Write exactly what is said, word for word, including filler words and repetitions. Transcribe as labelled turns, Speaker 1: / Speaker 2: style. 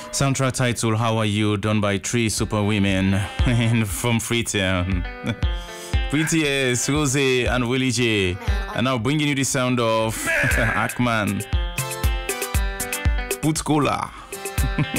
Speaker 1: Soundtrack title How Are You, done by three super women from Freetown. Pretty S, Rose, and Willie J. And now bringing you the sound of Ackman. Put Cola.